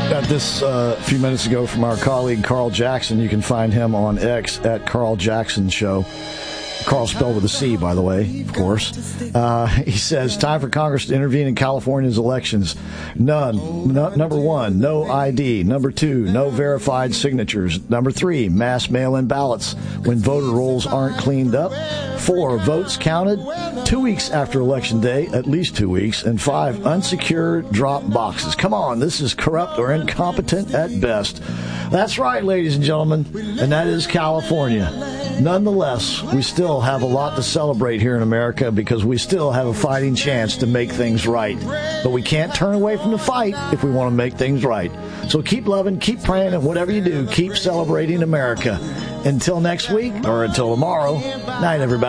Got this a few minutes ago from our colleague Carl Jackson. You can find him on X at Carl Jackson Show. Carl spelled with a C, by the way, of course. He says, time for Congress to intervene in California's elections. None. Number one, no ID. Number two, no verified signatures. Number three, mass mail-in ballots when voter rolls aren't cleaned up. 4, votes counted 2 weeks after Election Day, at least 2 weeks. And 5, unsecured drop boxes. Come on, this is corrupt or incompetent at best. That's right, ladies and gentlemen, and that is California. Nonetheless, we still have a lot to celebrate here in America because we still have a fighting chance to make things right. But we can't turn away from the fight if we want to make things right. So keep loving, keep praying, and whatever you do, keep celebrating America. Until next week, or until tomorrow, night, everybody.